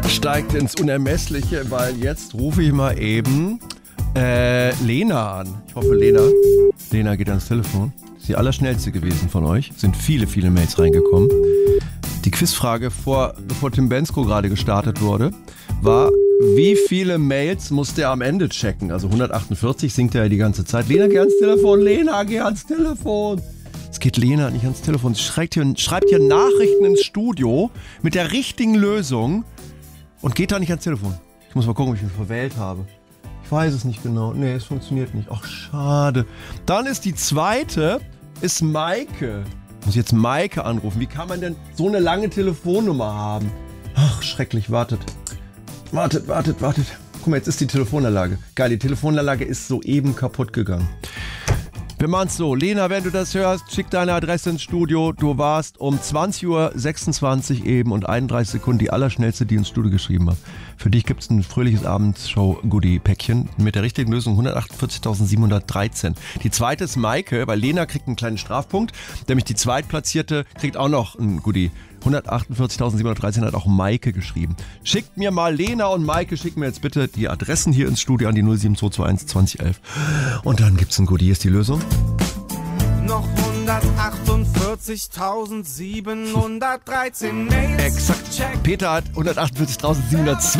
steigt ins Unermessliche, weil jetzt rufe ich mal eben Lena an. Ich hoffe, Lena geht ans Telefon. Ist die allerschnellste gewesen von euch. Sind viele, viele Mails reingekommen. Die Quizfrage, bevor Tim Bensko gerade gestartet wurde, war, wie viele Mails musste er am Ende checken? Also 148 singt er ja die ganze Zeit. Lena, geh ans Telefon. Lena, geh ans Telefon. Es geht Lena nicht ans Telefon. Sie schreibt hier Nachrichten ins Studio mit der richtigen Lösung und geht da nicht ans Telefon. Ich muss mal gucken, ob ich mich verwählt habe. Ich weiß es nicht genau. Nee, es funktioniert nicht. Ach, schade. Dann ist die zweite, ist Maike. Ich muss jetzt Maike anrufen. Wie kann man denn so eine lange Telefonnummer haben? Ach, schrecklich. Wartet. Guck mal, jetzt ist die Telefonanlage. Geil, die Telefonanlage ist soeben kaputt gegangen. Wir machen es so. Lena, wenn du das hörst, schick deine Adresse ins Studio. Du warst um 20.26 Uhr eben und 31 Sekunden die allerschnellste, die ins Studio geschrieben hat. Für dich gibt es ein fröhliches Abendshow-Goodie-Päckchen mit der richtigen Lösung 148.713. Die zweite ist Maike, weil Lena kriegt einen kleinen Strafpunkt. Nämlich die Zweitplatzierte kriegt auch noch ein Goodie. 148.713 hat auch Maike geschrieben. Schickt mir mal, Lena und Maike, schickt mir jetzt bitte die Adressen hier ins Studio an die 07221 2011. Und dann gibt's ein Goodie. Hier ist die Lösung. Noch 148.713 Mails. Exakt. Peter hat 148.712.